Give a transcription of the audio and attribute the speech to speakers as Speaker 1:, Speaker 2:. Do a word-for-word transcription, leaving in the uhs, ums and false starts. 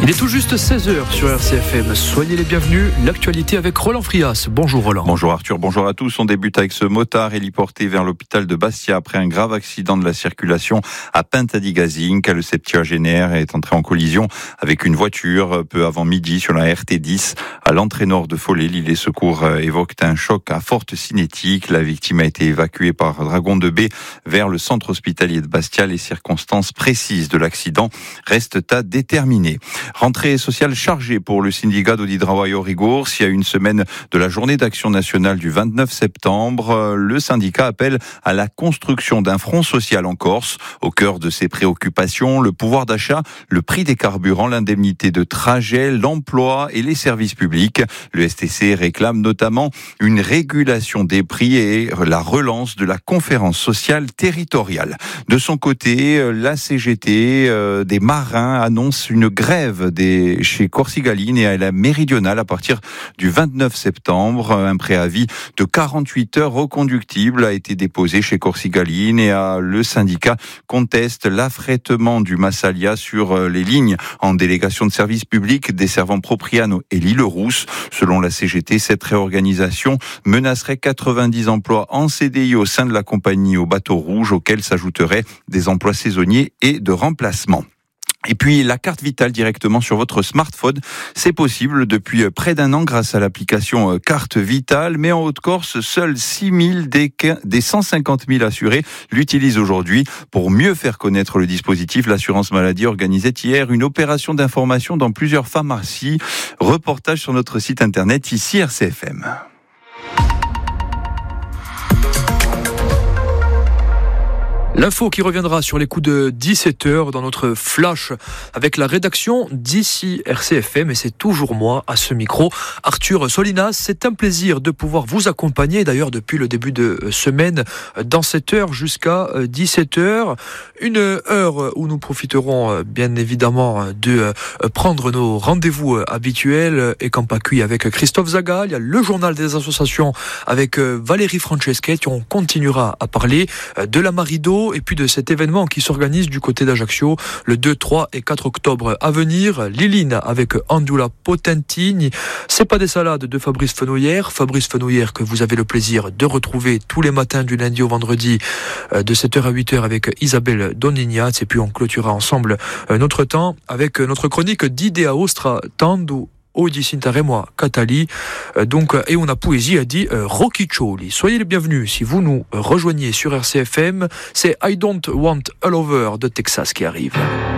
Speaker 1: Il est tout juste seize heures sur R C F M. Soyez les bienvenus. L'actualité avec Roland Frias. Bonjour Roland.
Speaker 2: Bonjour Arthur, bonjour à tous. On débute avec ce motard héliporté vers l'hôpital de Bastia après un grave accident de la circulation à Pintadigazinc. Le septuagénaire est entré en collision avec une voiture peu avant midi sur la R T dix à l'entrée nord de Follet. Les secours évoquent un choc à forte cinétique. La victime a été évacuée par Dragon de Baie vers le centre hospitalier de Bastia. Les circonstances précises de l'accident restent à déterminer. Rentrée sociale chargée pour le syndicat d'Odidrawayo Rigours. Il y a une semaine de la journée d'action nationale du vingt-neuf septembre. Le syndicat appelle à la construction d'un front social en Corse. Au cœur de ses préoccupations, le pouvoir d'achat, le prix des carburants, l'indemnité de trajet, l'emploi et les services publics. Le S T C réclame notamment une régulation des prix et la relance de la conférence sociale territoriale. De son côté, la C G T euh, des marins annonce une grève Des, chez Corsigaline et à la Méridionale à partir du vingt-neuf septembre. Un préavis de quarante-huit heures reconductible a été déposé chez Corsigaline et à, le syndicat conteste l'affrètement du Massalia sur les lignes en délégation de service public desservant Propriano et l'Île-Rousse. Selon la C G T, cette réorganisation menacerait quatre-vingt-dix emplois en C D I au sein de la compagnie au bateau rouge, auxquels s'ajouteraient des emplois saisonniers et de remplacement. Et puis, la carte vitale directement sur votre smartphone, c'est possible depuis près d'un an grâce à l'application Carte Vitale. Mais en Haute-Corse, seuls six mille des cent cinquante mille assurés l'utilisent aujourd'hui. Pour mieux faire connaître le dispositif, l'assurance maladie organisait hier une opération d'information dans plusieurs pharmacies. Reportage sur notre site internet, ici R C F M.
Speaker 1: L'info qui reviendra sur les coups de dix-sept heures dans notre flash avec la rédaction d'ici R C F M, et c'est toujours moi à ce micro, Arthur Solinas. C'est un plaisir de pouvoir vous accompagner d'ailleurs depuis le début de semaine dans cette heure jusqu'à dix-sept heures. Une heure où nous profiterons bien évidemment de prendre nos rendez-vous habituels et Campacui avec Christophe Zaga. Il y a le journal des associations avec Valérie Franceschetti. On continuera à parler de la Marido et puis de cet événement qui s'organise du côté d'Ajaccio le deux, trois et quatre octobre à venir. Liline avec Andula Potentini. C'est pas des salades de Fabrice Fenouillère. Fabrice Fenouillère que vous avez le plaisir de retrouver tous les matins du lundi au vendredi de sept heures à huit heures avec Isabelle Donignaz. Et puis on clôturera ensemble notre temps avec notre chronique d'Idea Ostra Tandu Odi Sintaremoi Catali, donc, et on a poésie a dit euh, Rocchiccioli. Soyez les bienvenus si vous nous rejoignez sur R C F M. C'est I Don't Want All Over de Texas qui arrive.